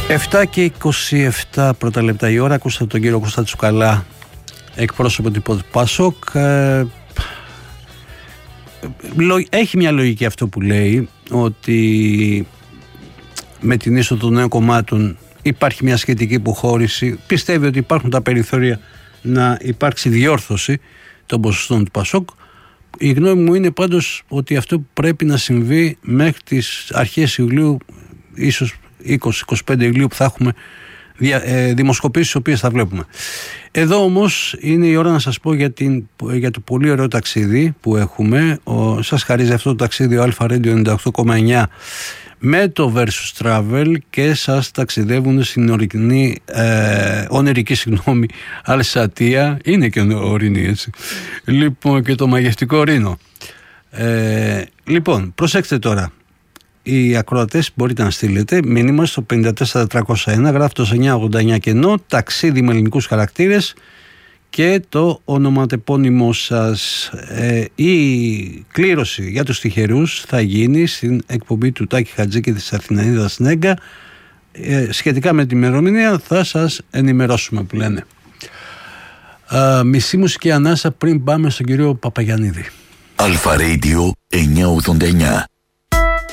7 και 27 πρώτα λεπτά η ώρα. Ακούσατε τον κύριο Κώστα Τσουκαλά, εκπρόσωπο του ΠΑΣΟΚ. Έχει μια λογική αυτό που λέει, ότι με την είσοδο των νέων κομμάτων υπάρχει μια σχετική υποχώρηση. Πιστεύει ότι υπάρχουν τα περιθώρια να υπάρξει διόρθωση των ποσοστών του ΠΑΣΟΚ. Η γνώμη μου είναι πάντως ότι αυτό πρέπει να συμβεί μέχρι τις αρχές Ιουλίου, ίσως 20-25 Ιουλίου, που θα έχουμε δημοσκοπήσεις τις οποίες θα βλέπουμε. Εδώ όμως είναι η ώρα να σας πω για το πολύ ωραίο ταξίδι που έχουμε. Σας χαρίζει αυτό το ταξίδι ο Alpha Radio 98,9 με το Versus Travel και σας ταξιδεύουν στην ονειρική Αλσατία. Είναι και ορεινή, έτσι. Λοιπόν, και το μαγευτικό Ρήνο. Λοιπόν, προσέξτε τώρα. Οι ακροατές μπορείτε να στείλετε μήνυμα στο 54301, γράφτος 989 κενό, ταξίδι με ελληνικούς χαρακτήρες και το ονοματεπώνυμό σας. Η κλήρωση για τους τυχερούς θα γίνει στην εκπομπή του Τάκη Χατζή και της Αθηναίδας Νέγκα. Σχετικά με την ημερομηνία θα σας ενημερώσουμε, που λένε. Μισή μουσική ανάσα πριν πάμε στον κύριο Παπαγιαννίδη. Alpha Radio 989.